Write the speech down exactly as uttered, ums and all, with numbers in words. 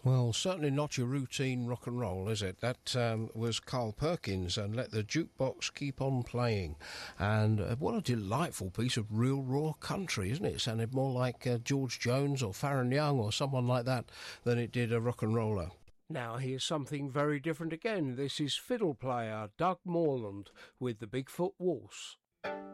Well, certainly not your routine rock and roll, is it? That um, was Carl Perkins and Let the Jukebox Keep on Playing. And uh, what a delightful piece of real raw country, isn't it? It sounded more like uh, George Jones or Farron Young or someone like that than it did a rock and roller. Now here's something very different again. This is fiddle player Doug Morland with the Bigfoot Waltz.